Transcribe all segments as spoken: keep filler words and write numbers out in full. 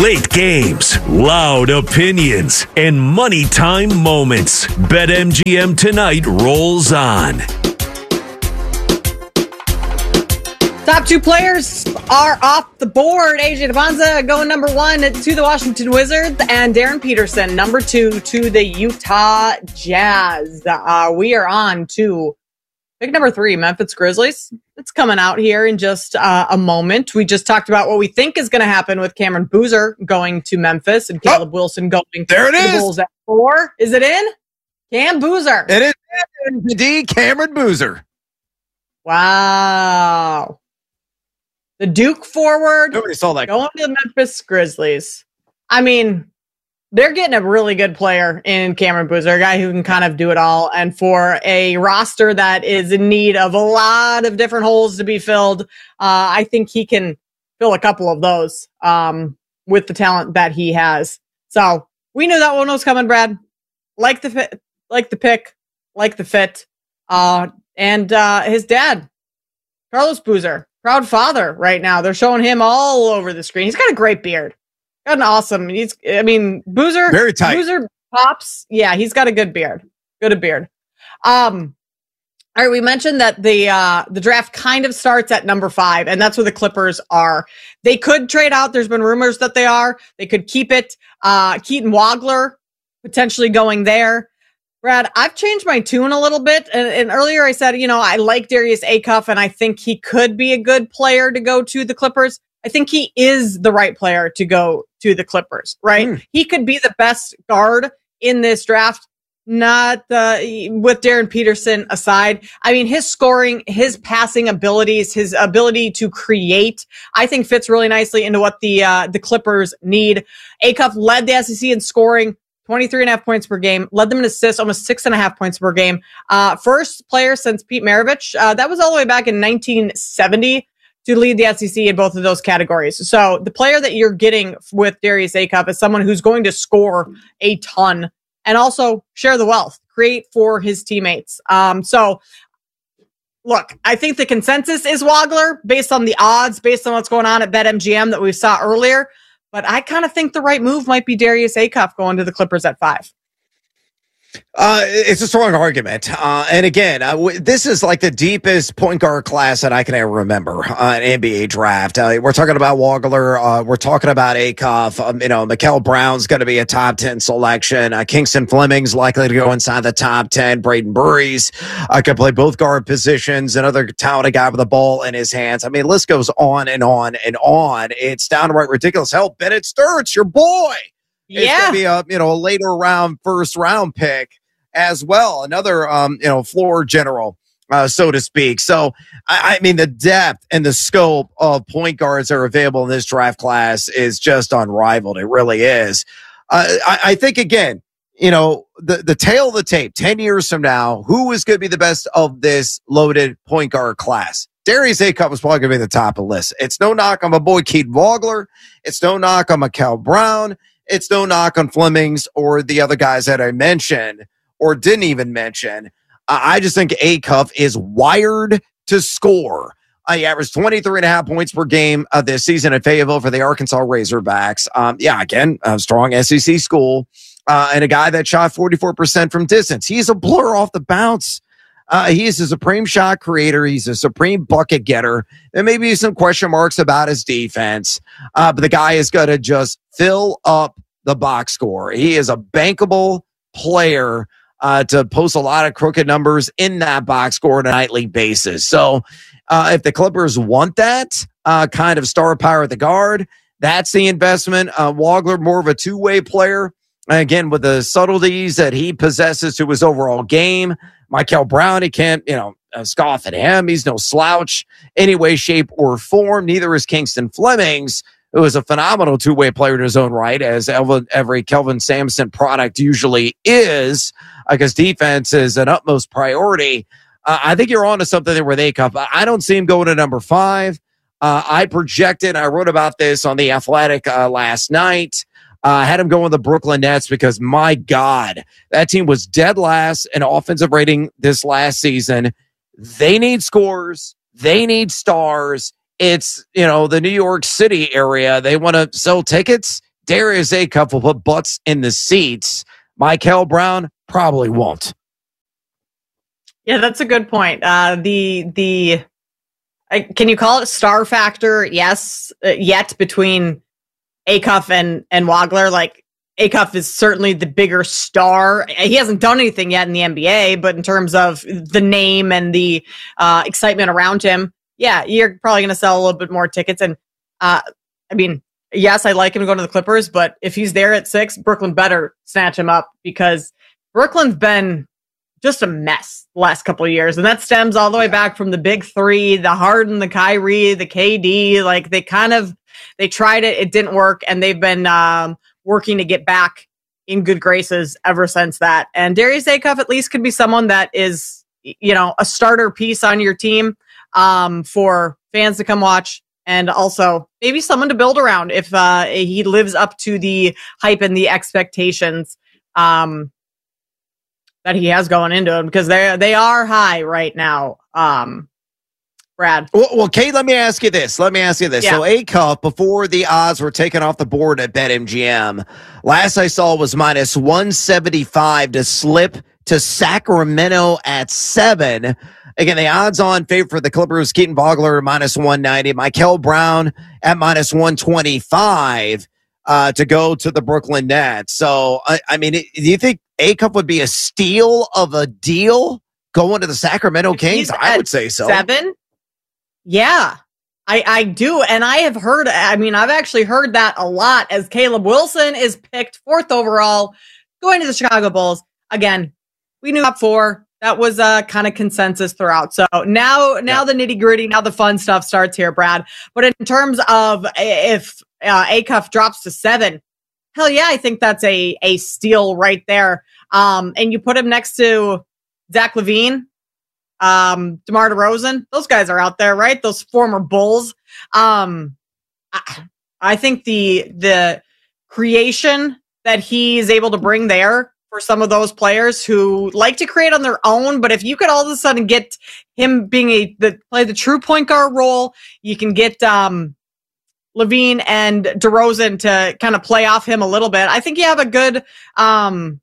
Late games, loud opinions, and money time moments. BetMGM Tonight rolls on. Top two players are off the board. A J Dybonsa going number one to the Washington Wizards, and Darren Peterson number two to the Utah Jazz. Uh, we are on to pick number three, Memphis Grizzlies. It's coming out here in just uh, a moment. We just talked about what we think is going to happen with Cameron Boozer going to Memphis and Caleb oh, Wilson going there it to is. the Bulls at four. Is it in? Cam Boozer. It is indeed Cameron Boozer. Wow. The Duke forward. Nobody saw that. Going to the Memphis Grizzlies. I mean, they're getting a really good player in Cameron Boozer, a guy who can kind of do it all. And for a roster that is in need of a lot of different holes to be filled, uh, I think he can fill a couple of those um, with the talent that he has. So we knew that one was coming, Brad. Like the fit, like the pick, like the fit. Uh, and uh, his dad, Carlos Boozer. Proud father right now. They're showing him all over the screen. He's got a great beard. Got an awesome. He's, I mean, Boozer. Very tight. Boozer pops. Yeah, he's got a good beard. Good beard. Um, all right, we mentioned that the uh, the draft kind of starts at number five, and that's where the Clippers are. They could trade out. There's been rumors that they are. They could keep it. Uh, Keaton Wagler potentially going there. Brad, I've changed my tune a little bit. And, and earlier I said, you know, I like Darius Acuff and I think he could be a good player to go to the Clippers. I think he is the right player to go to the Clippers, right? Mm. He could be the best guard in this draft, not uh, with Darren Peterson aside. I mean, his scoring, his passing abilities, his ability to create, I think fits really nicely into what the uh, the Clippers need. Acuff led the S E C in scoring. twenty-three and a half points per game, led them in assists, almost six and a half points per game. Uh, first player since Pete Maravich. Uh, that was all the way back in nineteen seventy to lead the S E C in both of those categories. So the player that you're getting with Darius Acuff is someone who's going to score a ton and also share the wealth, create for his teammates. Um, so look, I think the consensus is Wagler based on the odds, based on what's going on at BetMGM that we saw earlier. But I kind of think the right move might be Darius Acuff going to the Clippers at five. Uh, it's a strong argument. Uh, and again, uh, w- this is like the deepest point guard class that I can ever remember, uh, an N B A draft. Uh, we're talking about Wagler. Uh, we're talking about Acuff. Um, you know, Mikael Brown's going to be a top ten selection. Uh, Kingston Fleming's likely to go inside the top ten. Braden Burries uh, can play both guard positions. Another talented guy with the ball in his hands. I mean, the list goes on and on and on. It's downright ridiculous. Hell, Bennett Sturts, your boy. Yeah. It's going to be a, you know, a later round, first round pick as well. Another, um, you know, floor general, uh, so to speak. So, I, I mean, the depth and the scope of point guards that are available in this draft class is just unrivaled. It really is. Uh, I, I think, again, you know, the, the tail of the tape, ten years from now, who is going to be the best of this loaded point guard class? Darius Acuff is probably going to be the top of the list. It's no knock on my boy Keaton Wagler. It's no knock on Mikael Brown. It's no knock on Flemings or the other guys that I mentioned or didn't even mention. Uh, I just think Acuff is wired to score. Uh, he averaged twenty-three and a half points per game uh, this season at Fayetteville for the Arkansas Razorbacks. Um, yeah, again, a strong S E C school uh, and a guy that shot forty-four percent from distance. He's a blur off the bounce. Uh, he is a supreme shot creator. He's a supreme bucket getter. There may be some question marks about his defense, uh, but the guy is going to just fill up the box score. He is a bankable player uh, to post a lot of crooked numbers in that box score on a nightly basis. So uh, if the Clippers want that uh, kind of star power at the guard, that's the investment. Uh, Wagler, more of a two-way player. Again, with the subtleties that he possesses to his overall game. Mikael Brown, he can't, you know, uh, scoff at him. He's no slouch any way, shape, or form. Neither is Kingston Flemings, who is a phenomenal two-way player in his own right, as Elvin, every Kelvin Sampson product usually is, because defense is an utmost priority. Uh, I think you're on to something there with Acuff. I don't see him going to number five. Uh, I projected, I wrote about this on The Athletic uh, last night. I uh, had him go with the Brooklyn Nets because, my God, that team was dead last in offensive rating this last season. They need scores. They need stars. It's, you know, the New York City area. They want to sell tickets. Darius Acuff will put butts in the seats. Michael Brown probably won't. Yeah, that's a good point. Uh, the the uh, can you call it star factor? Yes, uh, yet between Acuff and and Wagler, like Acuff is certainly the bigger star. He hasn't done anything yet in the N B A, but in terms of the name and the uh, excitement around him, yeah, you're probably going to sell a little bit more tickets. And uh, I mean, yes, I like him to go to the Clippers, but if he's there at six, Brooklyn better snatch him up because Brooklyn's been just a mess the last couple of years. And that stems all the way back from the big three, the Harden, the Kyrie, the K D. Like they kind of, they tried it. It didn't work. And they've been um, working to get back in good graces ever since that. And Darius Acuff at least could be someone that is, you know, a starter piece on your team um, for fans to come watch. And also maybe someone to build around if uh, he lives up to the hype and the expectations um, that he has going into him, because they they are high right now. Um, Brad. Well, well, Kate, let me ask you this. Let me ask you this. Yeah. So Acuff, before the odds were taken off the board at BetMGM, last I saw was minus one seventy-five to slip to Sacramento at seven. Again, the odds on favor for the Clippers, Keaton Vogler minus one ninety, Michael Brown at minus one twenty-five uh, to go to the Brooklyn Nets. So, I, I mean, do you think Acuff would be a steal of a deal going to the Sacramento if Kings? I would say so. Seven? Yeah, I, I do. And I have heard, I mean, I've actually heard that a lot as Caleb Wilson is picked fourth overall going to the Chicago Bulls. Again, we knew top four. That was a kind of consensus throughout. So now, now yeah. the nitty gritty, now the fun stuff starts here, Brad. But in terms of if uh, Acuff drops to seven, hell yeah, I think that's a a steal right there. Um, and you put him next to Zach LaVine, um, DeMar DeRozan. Those guys are out there, right? Those former Bulls. Um, I, I think the the creation that he's able to bring there for some of those players who like to create on their own, but if you could all of a sudden get him being a the play the true point guard role, you can get um, LaVine and DeRozan to kind of play off him a little bit. I think you have a good, um,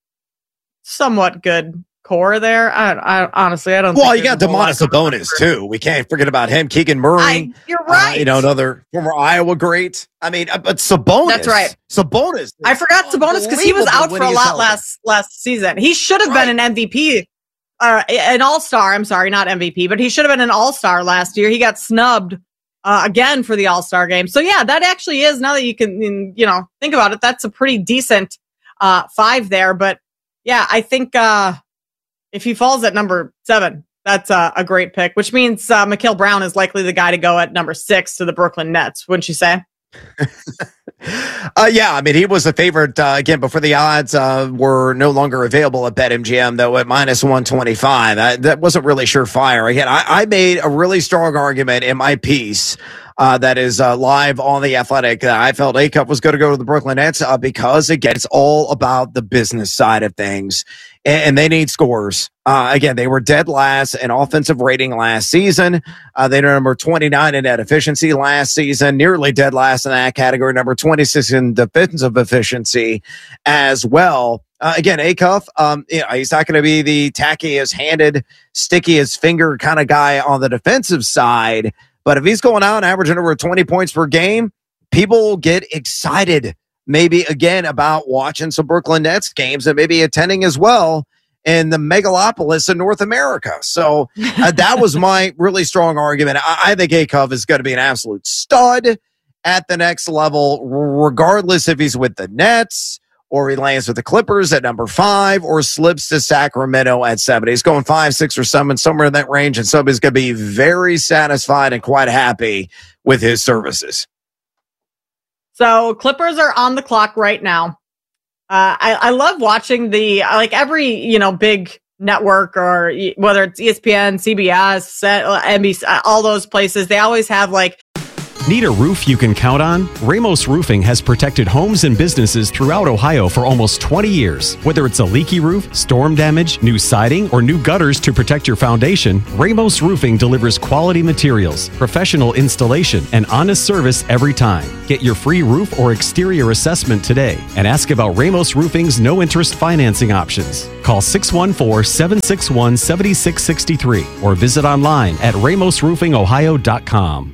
somewhat good core there. I, I honestly, I don't. Well, think you got Domantas Sabonis too. We can't forget about him. Keegan Murray. I, you're right. Uh, you know, another former Iowa great. I mean, uh, but Sabonis. That's right. Sabonis. I forgot Sabonis because he was out for a lot last last season. He should have right. been an M V P, uh, an All Star. I'm sorry, not M V P, but he should have been an All Star last year. He got snubbed uh, again for the All Star game. So yeah, that actually is. Now that you can, you know, think about it, that's a pretty decent uh, five there. But yeah, I think. Uh, If he falls at number seven, that's uh, a great pick, which means uh, Michael Brown is likely the guy to go at number six to the Brooklyn Nets, wouldn't you say? uh, yeah, I mean, he was a favorite, uh, again, before the odds uh, were no longer available at BetMGM, though, at minus one twenty-five. I, that wasn't really surefire. Again, I, I made a really strong argument in my piece uh, that is uh, live on The Athletic. Uh, I felt Acuff was going to go to the Brooklyn Nets uh, because, again, it's all about the business side of things. And they need scores. Uh, again, they were dead last in offensive rating last season. Uh, they were number twenty-nine in net efficiency last season, nearly dead last in that category, number twenty-six in defensive efficiency as well. Uh, again, Acuff, um, you know, he's not going to be the tackiest handed, stickiest finger kind of guy on the defensive side. But if he's going out and averaging over twenty points per game, people will get excited. Maybe again about watching some Brooklyn Nets games and maybe attending as well in the megalopolis of North America. So uh, that was my really strong argument. I, I think Acuff is going to be an absolute stud at the next level, regardless if he's with the Nets or he lands with the Clippers at number five or slips to Sacramento at seven. He's going five, six, or seven, somewhere in that range, and somebody's going to be very satisfied and quite happy with his services. So Clippers are on the clock right now. Uh, I, I love watching the, like every, you know, big network or whether it's E S P N, C B S, N B C, all those places, they always have like Need a roof you can count on? Ramos Roofing has protected homes and businesses throughout Ohio for almost twenty years. Whether it's a leaky roof, storm damage, new siding, or new gutters to protect your foundation, Ramos Roofing delivers quality materials, professional installation, and honest service every time. Get your free roof or exterior assessment today and ask about Ramos Roofing's no-interest financing options. Call six one four, seven six one, seven six six three or visit online at ramos roofing ohio dot com.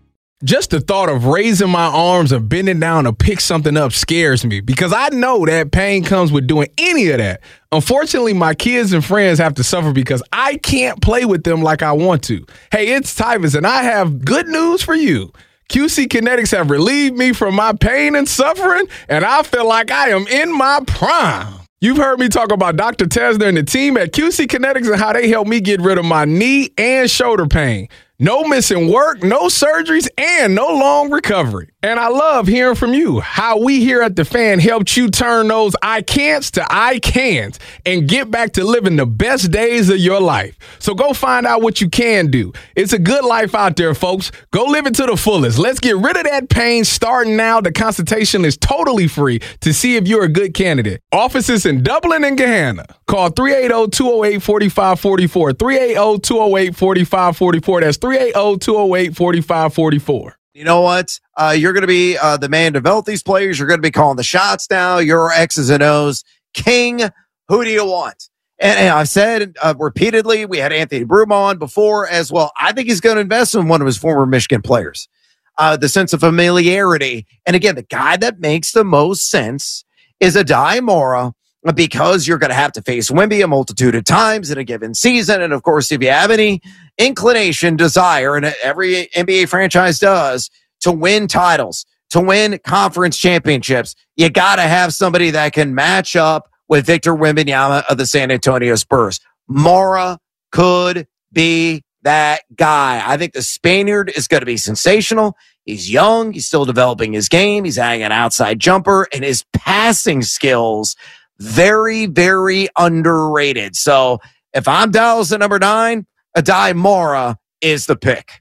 Just the thought of raising my arms or bending down to pick something up scares me because I know that pain comes with doing any of that. Unfortunately, my kids and friends have to suffer because I can't play with them like I want to. Hey, it's Tyvus, and I have good news for you. Q C Kinetics have relieved me from my pain and suffering, and I feel like I am in my prime. You've heard me talk about Doctor Tesner and the team at Q C Kinetics and how they helped me get rid of my knee and shoulder pain. No missing work, no surgeries, and no long recovery. And I love hearing from you, how we here at The Fan helped you turn those I can'ts to I can'ts and get back to living the best days of your life. So go find out what you can do. It's a good life out there, folks. Go live it to the fullest. Let's get rid of that pain starting now. The consultation is totally free to see if you're a good candidate. Offices in Dublin and Gahanna. Call three eight zero, two zero eight, four five four four, three eight zero, two zero eight, four five four four. That's three eight zero, two zero eight, four five four four. You know what? Uh, you're going to be uh, the man to develop these players. You're going to be calling the shots now. Your X's and O's. King, who do you want? And, and I've said uh, repeatedly, we had Anthony Broom on before as well. I think he's going to invest in one of his former Michigan players. Uh, the sense of familiarity. And again, the guy that makes the most sense is Adai Mora, because you're going to have to face Wemby a multitude of times in a given season. And of course, if you have any inclination, desire, and every N B A franchise does, to win titles, to win conference championships, you got to have somebody that can match up with Victor Wembanyama of the San Antonio Spurs. Mora could be that guy. I think the Spaniard is going to be sensational. He's young. He's still developing his game. He's adding an outside jumper, and his passing skills very, very underrated. So if I'm Dallas at number nine, Adai Mora is the pick.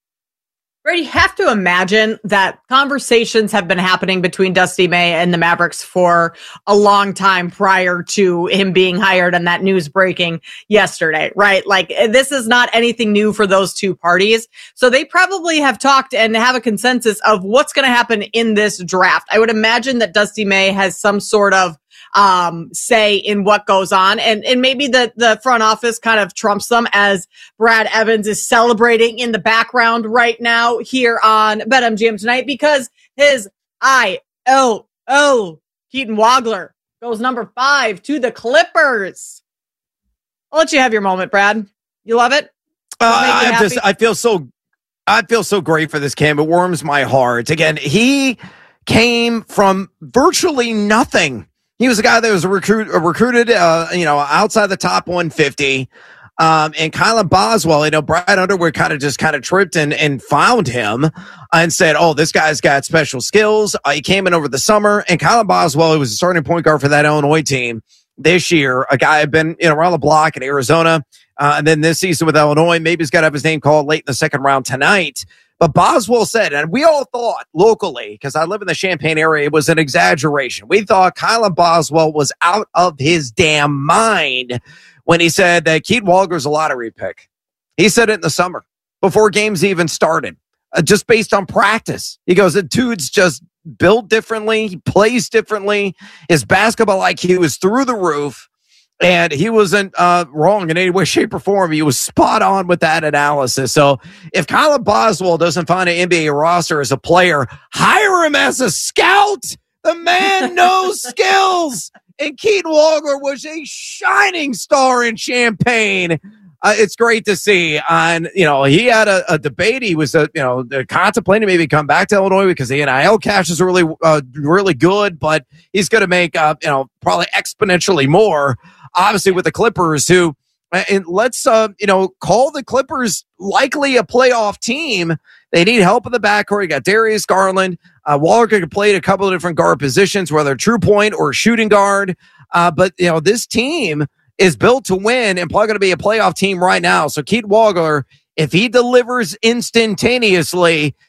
Brady, you have to imagine that conversations have been happening between Dusty May and the Mavericks for a long time prior to him being hired and that news breaking yesterday, right? Like, this is not anything new for those two parties. So they probably have talked and have a consensus of what's going to happen in this draft. I would imagine that Dusty May has some sort of um, say in what goes on. And, and maybe the, the front office kind of trumps them, as Brad Evans is celebrating in the background right now here on BetMGM Tonight, because his I L O Keaton Wagler goes number five to the Clippers. I'll let you have your moment, Brad. You love it? Uh, I just, I feel so, I feel so great for this kid. It warms my heart. Again, he came from virtually nothing. He was a guy that was recruit, recruited, uh, you know, outside the top one fifty. Um, and Kylan Boswell, you know, Brad Underwood kind of just kind of tripped and, and found him and said, oh, this guy's got special skills. Uh, he came in over the summer, and Kylan Boswell, who was a starting point guard for that Illinois team this year, a guy had been, you know, around the block in Arizona. Uh, and then this season with Illinois, maybe he's got to have his name called late in the second round tonight. But Boswell said, and we all thought locally, because I live in the Champaign area, it was an exaggeration. We thought Kylan Boswell was out of his damn mind when he said that Keaton Wagler's a lottery pick. He said it in the summer before games even started, uh, just based on practice. He goes, the dude's just built differently. He plays differently. His basketball I Q is through the roof. And he wasn't uh, wrong in any way, shape, or form. He was spot on with that analysis. So if Kylan Boswell doesn't find an N B A roster as a player, hire him as a scout. The man knows skills. And Keaton Wagler was a shining star in Champaign. Uh, it's great to see. And, you know, he had a, a debate. He was, uh, you know, contemplating maybe come back to Illinois because the N I L cash is really, uh, really good, but he's going to make, uh, you know, probably exponentially more. Obviously, with the Clippers, who, and let's, uh, you know, call the Clippers likely a playoff team. They need help in the backcourt. You got Darius Garland. Uh, Walker could play a couple of different guard positions, whether true point or shooting guard. Uh, but, you know, this team is built to win and probably going to be a playoff team right now. So Keaton Wagler, if he delivers instantaneously,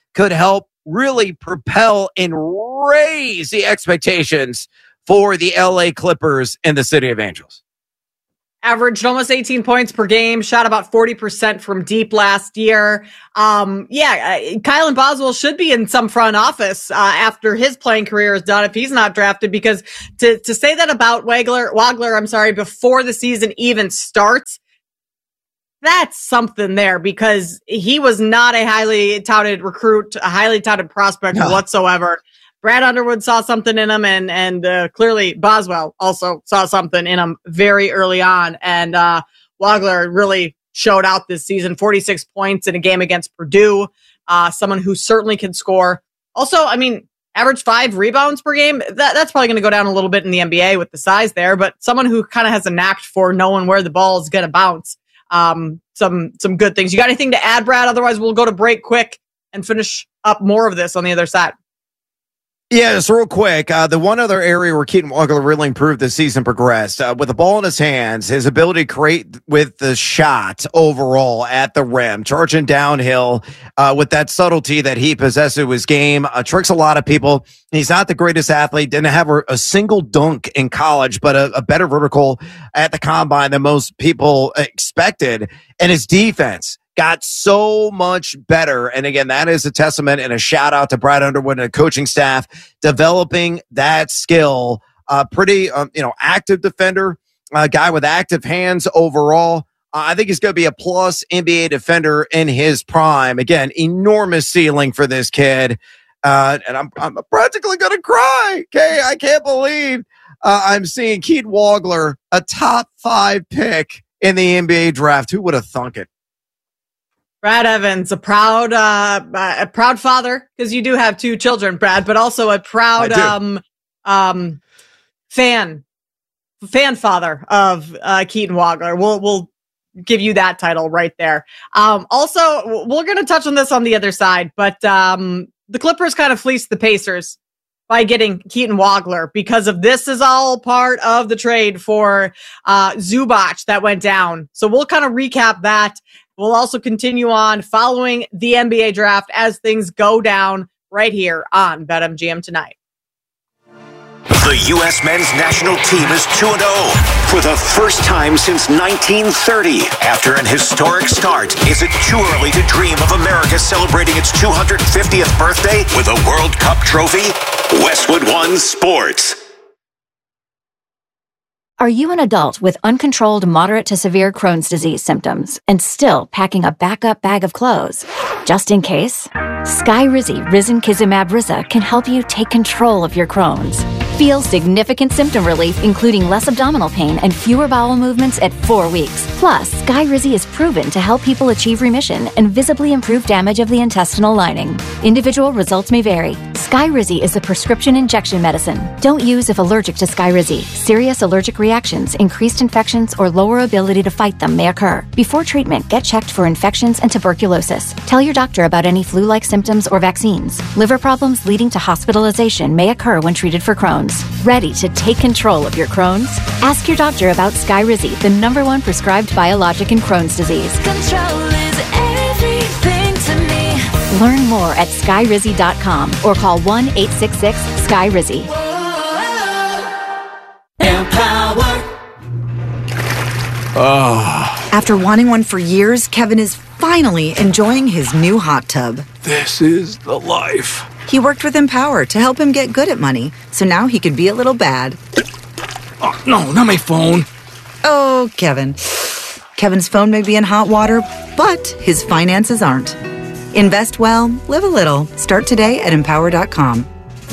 could help really propel and raise the expectations for the L A Clippers and the City of Angels. Averaged almost eighteen points per game, shot about forty percent from deep last year. Um, yeah, uh, Kylan Boswell should be in some front office uh, after his playing career is done if he's not drafted, because to, to say that about Wagler, Wagler, I'm sorry, before the season even starts, that's something there, because he was not a highly touted recruit, a highly touted prospect no. whatsoever. Brad Underwood saw something in him, and and uh, clearly Boswell also saw something in him very early on. And uh, Wagler really showed out this season, forty-six points in a game against Purdue, uh, someone who certainly can score. Also, I mean, average five rebounds per game. That, that's probably going to go down a little bit in the N B A with the size there, but someone who kind of has a knack for knowing where the ball is going to bounce. Um, some some good things. You got anything to add, Brad? Otherwise, we'll go to break quick and finish up more of this on the other side. Yeah, just real quick. Uh, the one other area where Keaton Wagler really improved as the season progressed, uh, with the ball in his hands, his ability to create with the shot overall at the rim, charging downhill uh, with that subtlety that he possesses with his game, uh, tricks a lot of people. He's not the greatest athlete, didn't have a, a single dunk in college, but a, a better vertical at the combine than most people expected. And his defense got so much better. And again, that is a testament and a shout out to Brad Underwood and the coaching staff developing that skill. Uh, pretty, um, you know, active defender, a uh, guy with active hands overall. Uh, I think he's going to be a plus N B A defender in his prime. Again, enormous ceiling for this kid. Uh, and I'm, I'm practically going to cry. Okay. I can't believe uh, I'm seeing Keaton Wagler, a top five pick in the N B A draft. Who would have thunk it? Brad Evans, a proud, uh, a proud father, because you do have two children, Brad, but also a proud, um, um, fan, fan father of, uh, Keaton Wagler. We'll, we'll give you that title right there. Um, also, we're going to touch on this on the other side, but, um, the Clippers kind of fleeced the Pacers by getting Keaton Wagler, because of this is all part of the trade for, uh, Zubac that went down. So we'll kind of recap that. We'll also continue on following the N B A draft as things go down right here on BetMGM Tonight. The U S men's national team is two and oh for the first time since nineteen thirty. After an historic start, is it too early to dream of America celebrating its two hundred fiftieth birthday with a World Cup trophy? Westwood One Sports. Are you an adult with uncontrolled moderate to severe Crohn's disease symptoms and still packing a backup bag of clothes? Just in case, Skyrizi Risankizumab Riza can help you take control of your Crohn's. Feel significant symptom relief, including less abdominal pain and fewer bowel movements at four weeks. Plus, Skyrizi is proven to help people achieve remission and visibly improve damage of the intestinal lining. Individual results may vary. Skyrizi is a prescription injection medicine. Don't use if allergic to Skyrizi. Serious allergic reactions, increased infections, or lower ability to fight them may occur. Before treatment, get checked for infections and tuberculosis. Tell your doctor about any flu-like symptoms or vaccines. Liver problems leading to hospitalization may occur when treated for Crohn's. Ready to take control of your Crohn's? Ask your doctor about Skyrizi, the number one prescribed biologic in Crohn's disease. Control is everything to me. Learn more at skyrizi dot com or call one eight six six Skyrizi. Empower. Oh. After wanting one for years, Kevin is finally enjoying his new hot tub. This is the life. He worked with Empower to help him get good at money, so now he can be a little bad. Oh, no, not my phone. Oh, Kevin. Kevin's phone may be in hot water, but his finances aren't. Invest well, live a little. Start today at empower dot com.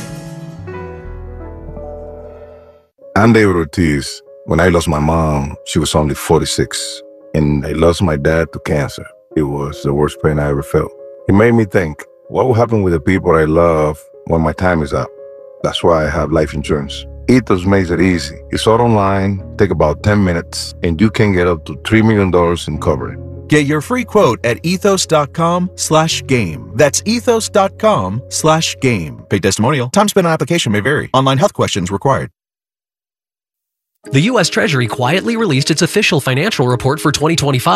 I'm David Ortiz. When I lost my mom, she was only forty-six, and I lost my dad to cancer. It was the worst pain I ever felt. It made me think, what will happen with the people I love when my time is up? That's why I have life insurance. Ethos makes it easy. It's all online, take about ten minutes, and you can get up to three million dollars in coverage. Get your free quote at ethos.com slash game. That's ethos.com slash game. Paid testimonial. Time spent on application may vary. Online health questions required. The U S Treasury quietly released its official financial report for twenty twenty-five.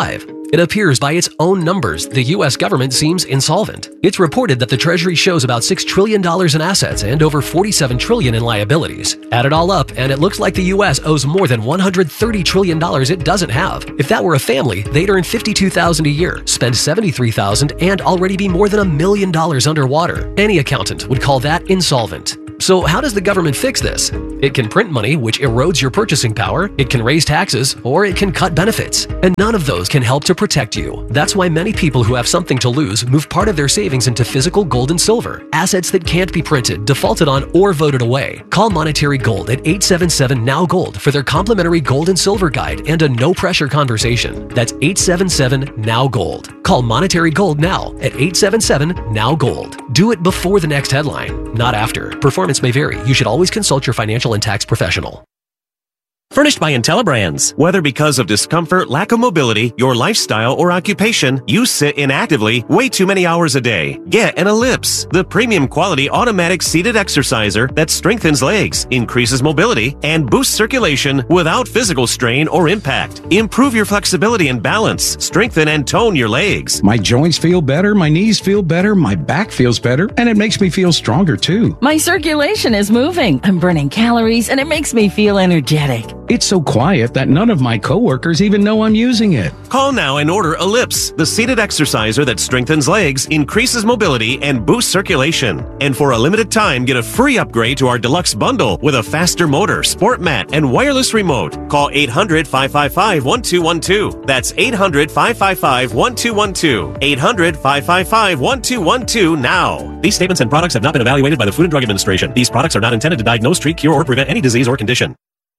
It appears by its own numbers, the U S government seems insolvent. It's reported that the Treasury shows about six trillion dollars in assets and over forty-seven trillion dollars in liabilities. Add it all up, and it looks like the U S owes more than one hundred thirty trillion dollars it doesn't have. If that were a family, they'd earn fifty-two thousand dollars a year, spend seventy-three thousand dollars, and already be more than a million dollars underwater. Any accountant would call that insolvent. So how does the government fix this? It can print money, which erodes your purchasing power, it can raise taxes, or it can cut benefits. And none of those can help to protect you. That's why many people who have something to lose move part of their savings into physical gold and silver, assets that can't be printed, defaulted on, or voted away. Call Monetary Gold at eight seven seven, N O W Gold for their complimentary gold and silver guide and a no-pressure conversation. That's eight seven seven, N O W Gold. Call Monetary Gold now at eight seven seven, N O W Gold. Do it before the next headline, not after. Performance may vary. You should always consult your financial and tax professional. Furnished by IntelliBrands. Whether because of discomfort, lack of mobility, your lifestyle, or occupation, you sit inactively way too many hours a day. Get an Ellipse, the premium quality automatic seated exerciser that strengthens legs, increases mobility, and boosts circulation without physical strain or impact. Improve your flexibility and balance, strengthen and tone your legs. My joints feel better, my knees feel better, my back feels better, and it makes me feel stronger too. My circulation is moving, I'm burning calories, and it makes me feel energetic. It's so quiet that none of my coworkers even know I'm using it. Call now and order Ellipse, the seated exerciser that strengthens legs, increases mobility, and boosts circulation. And for a limited time, get a free upgrade to our deluxe bundle with a faster motor, sport mat, and wireless remote. Call eight hundred, five five five, one two one two. That's eight hundred, five five five, one two one two. eight hundred, five five five, one two one two now. These statements and products have not been evaluated by the Food and Drug Administration. These products are not intended to diagnose, treat, cure, or prevent any disease or condition.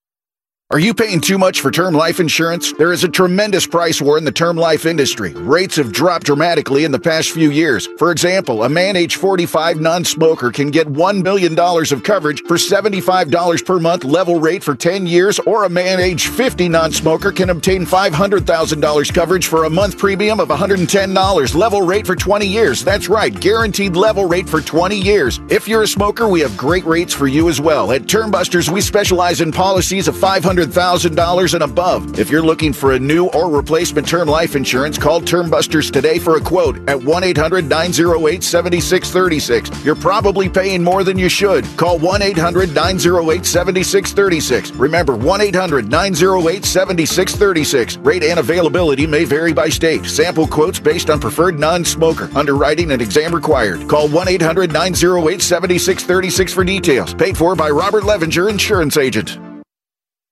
Are you paying too much for term life insurance? There is a tremendous price war in the term life industry. Rates have dropped dramatically in the past few years. For example, a man age forty-five non-smoker can get one million dollars of coverage for seventy-five dollars per month level rate for ten years, or a man age fifty non-smoker can obtain five hundred thousand dollars coverage for a month premium of one hundred ten dollars level rate for twenty years. That's right, guaranteed level rate for twenty years. If you're a smoker, we have great rates for you as well. At Term Busters, we specialize in policies of five hundred thousand dollars and above. If you're looking for a new or replacement term life insurance, call Term Busters today for a quote at one eight hundred, nine oh eight, seven six three six. You're probably paying more than you should. Call one eight hundred, nine oh eight, seven six three six. Remember, one eight hundred, nine oh eight, seven six three six. Rate and availability may vary by state. Sample quotes based on preferred non-smoker. Underwriting and exam required. Call one eight hundred, nine oh eight, seven six three six for details. Paid for by Robert Levenger, Insurance Agent.